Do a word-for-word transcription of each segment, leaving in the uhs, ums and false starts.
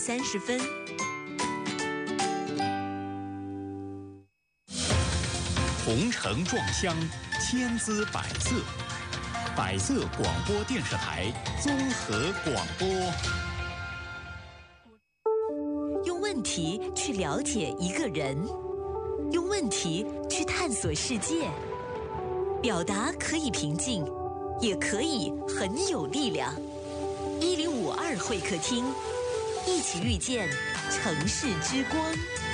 三十分。 红尘撞香，千姿百色。百色广播电视台综合广播。 用问题去了解一个人，用问题去探索世界。表达可以平静，也可以很有力量。一零五二会客厅，一起遇见城市之光。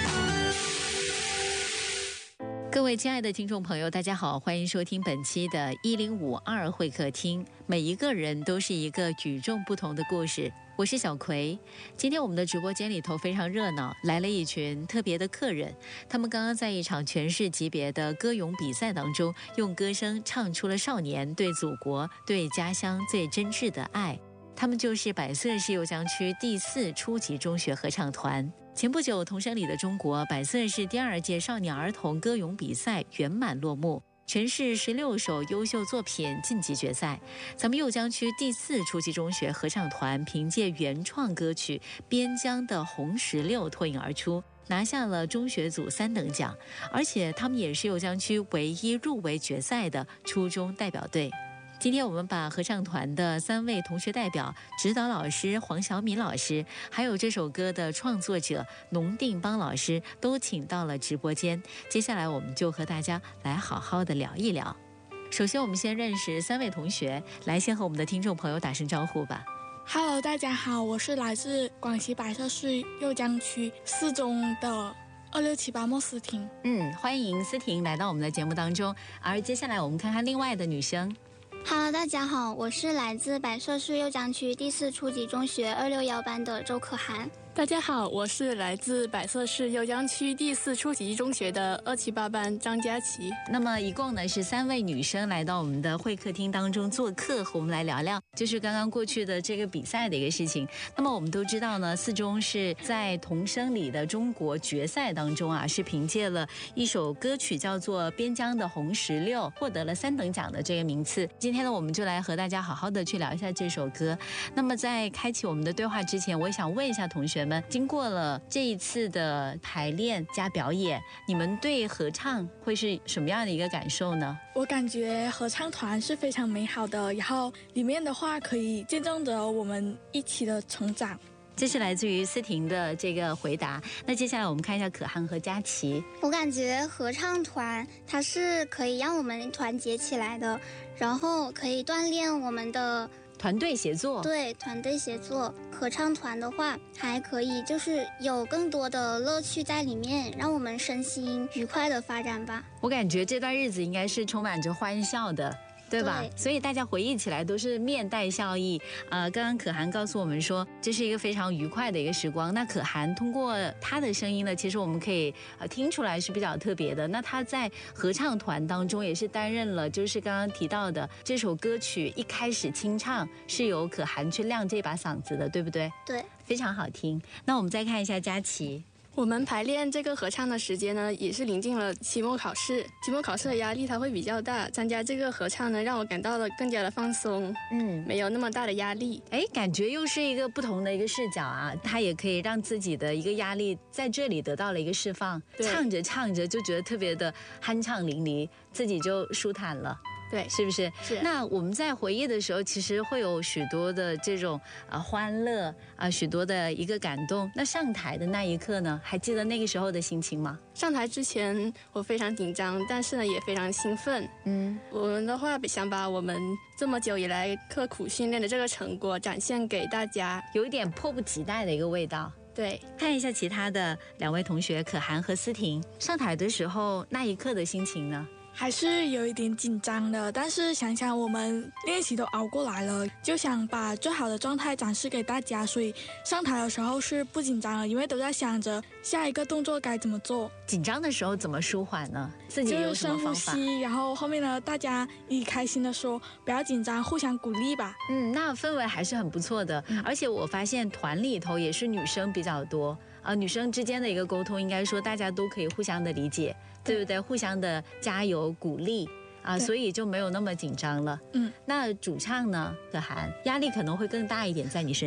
各位亲爱的听众朋友，大家好，欢迎收听本期的一零五二会客厅。每一个人都是一个与众不同的故事。我是小葵，今天我们的直播间里头非常热闹，来了一群特别的客人。他们刚刚在一场全市级别的歌咏比赛当中，用歌声唱出了少年对祖国、对家乡最真挚的爱。他们就是百色市酉江区第四初级中学合唱团。前不久，童声里的中国百色市第二届少年儿童歌咏比赛圆满落幕。全市十六首优秀作品晋级决赛，咱们酉江区第四初级中学合唱团凭借原创歌曲《边疆的红石榴》脱颖而出，拿下了中学组三等奖，而且他们也是酉江区唯一入围决赛的初中代表队。今天我们把合唱团的三位同学代表、指导老师黄晓敏老师，还有这首歌的创作者农定邦老师都请到了直播间。接下来我们就和大家来好好的聊一聊。首先我们先认识三位同学，来先和我们的听众朋友打声招呼吧。 Hello， 大家好，我是来自广西百色市酉江区四中的二六七八莫思婷。 嗯，欢迎思婷来到我们的节目当中。而接下来我们看看另外的女生。 Hello， 大家好，我是来自百色市酉江区第四初级中学二六幺班的周可涵。 大家好，我是来自百色市酉江区第四初级中学的二七八班张佳琪。 那么一共呢是三位女生来到我们的会客厅当中做客，和我们来聊聊就是刚刚过去的这个比赛的一个事情。那么我们都知道呢，四中是在童声里的中国决赛当中啊，是凭借了一首歌曲叫做《边疆的红石榴》获得了三等奖的这个名次。今天呢，我们就来和大家好好的去聊一下这首歌。那么在开启我们的对话之前，我也想问一下同学们，经过了这一次的排练加表演，你们对合唱会是什么样的一个感受呢？ 我感觉合唱团是非常美好的，然后里面的话可以见证着我们一起的成长。 这是来自于思婷的这个回答。那接下来我们看一下可涵和佳琪。 我感觉合唱团它是可以让我们团结起来的，然后可以锻炼我们的团队协作。 对，团队协作。合唱团的话还可以就是有更多的乐趣在里面，让我们身心愉快的发展吧。 我感觉这段日子应该是充满着欢笑的，对吧？对，所以大家回忆起来都是面带笑意。呃，刚刚可涵告诉我们说，这是一个非常愉快的一个时光。那可涵通过她的声音呢，其实我们可以呃听出来是比较特别的。那她在合唱团当中也是担任了，就是刚刚提到的这首歌曲一开始清唱是由可涵去亮这把嗓子的，对不对？ 对， 非常好听。那我们再看一下佳琪。 我们排练这个合唱的时间呢，也是临近了期末考试。期末考试的压力它会比较大，参加这个合唱呢，让我感到了更加的放松，嗯，没有那么大的压力。 哎，感觉又是一个不同的一个视角啊，它也可以让自己的一个压力在这里得到了一个释放。唱着唱着就觉得特别的酣畅淋漓，自己就舒坦了。 对， 是不是？ 是。 那我们在回忆的时候，其实会有许多的这种啊欢乐啊，许多的一个感动。那上台的那一刻呢，还记得那个时候的心情吗？ 上台之前我非常紧张，但是呢也非常兴奋。嗯，我们的话想把我们这么久以来刻苦训练的这个成果展现给大家， 有一点迫不及待的一个味道。 对， 看一下其他的两位同学可涵和思婷上台的时候那一刻的心情呢？ 还是有一点紧张的，但是想想我们练习都熬过来了，就想把最好的状态展示给大家，所以上台的时候是不紧张了，因为都在想着下一个动作该怎么做。 紧张的时候怎么舒缓呢？自己有什么方法？ 就是深呼吸，然后后面呢，大家一起开心的说不要紧张，互相鼓励吧。 嗯，那氛围还是很不错的，嗯、而且我发现团里头也是女生比较多。啊、呃，女生之间的一个沟通，应该说大家都可以互相的理解，对, 对不对？互相的加油鼓励啊、呃，所以就没有那么紧张了。嗯，那主唱呢，可涵压力可能会更大一点在你身上。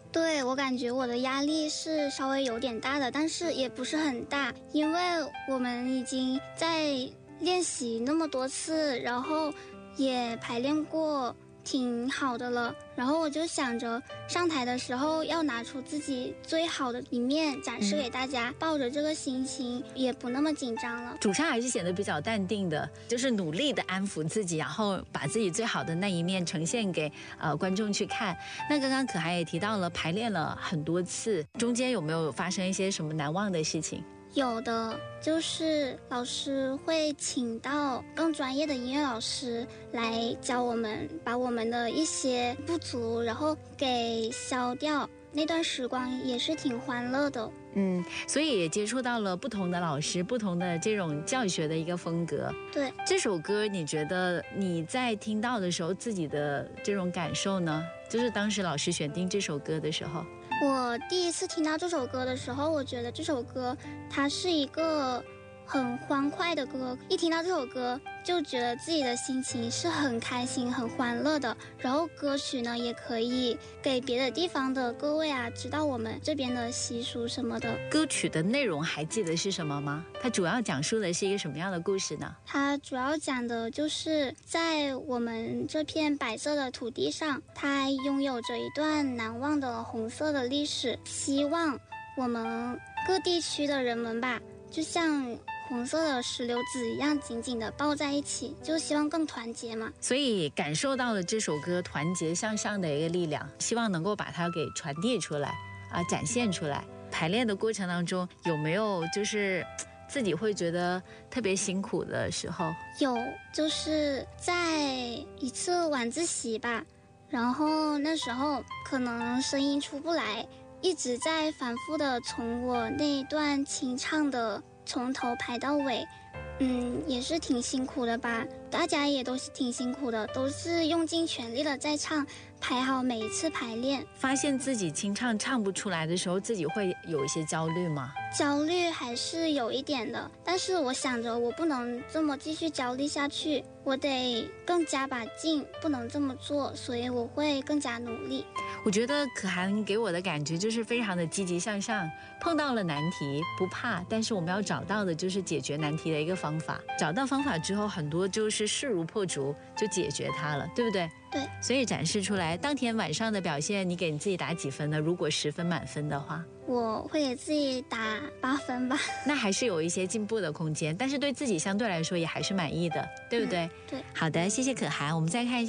对，我感觉我的压力是稍微有点大的，但是也不是很大，因为我们已经在练习那么多次，然后也排练过挺好的了，然后我就想着上台的时候要拿出自己最好的一面展示给大家，嗯、抱着这个心情也不那么紧张了。 主唱还是显得比较淡定的，就是努力的安抚自己，然后把自己最好的那一面呈现给呃观众去看。那刚刚可涵也提到了排练了很多次，中间有没有发生一些什么难忘的事情？ 有的，就是老师会请到更专业的音乐老师来教我们，把我们的一些不足然后给消掉，那段时光也是挺欢乐的。 嗯，所以也接触到了不同的老师，不同的这种教学的一个风格。 对， 这首歌你觉得你在听到的时候自己的这种感受呢？就是当时老师选定这首歌的时候。 我第一次听到这首歌的时候，我觉得这首歌它是一个很欢快的歌，一听到这首歌就觉得自己的心情是很开心很欢乐的，然后歌曲呢也可以给别的地方的各位啊知道我们这边的习俗什么的。 歌曲的内容还记得是什么吗？它主要讲述的是一个什么样的故事呢？ 它主要讲的就是在我们这片白色的土地上，它拥有着一段难忘的红色的历史，希望我们各地区的人们吧，就像红色的石榴籽一样紧紧的抱在一起，就希望更团结嘛。 所以感受到了这首歌团结向上的一个力量，希望能够把它给传递出来啊、呃，展现出来。排练的过程当中有没有就是自己会觉得特别辛苦的时候？ 有，就是在一次晚自习吧，然后那时候可能声音出不来，一直在反复的从我那一段清唱的从头排到尾，嗯，也是挺辛苦的吧。大家也都是挺辛苦的，都是用尽全力的在唱，排好每一次排练。 发现自己清唱唱不出来的时候，自己会有一些焦虑吗？ 焦虑还是有一点的，但是我想着我不能这么继续焦虑下去，我得更加把劲，不能这么做，所以我会更加努力。 我觉得可涵给我的感觉就是非常的积极向上，碰到了难题不怕，但是我们要找到的就是解决难题的一个方法，找到方法之后很多就是势如破竹就解决它了，对不对？ 对， 所以展示出来当天晚上的表现，你给你自己打几分呢？如果十分满分的话， 我会给自己打八分吧。 那还是有一些进步的空间，但是对自己相对来说也还是满意的，对不对？ 嗯、对。 好的，谢谢可涵，我们再看一下。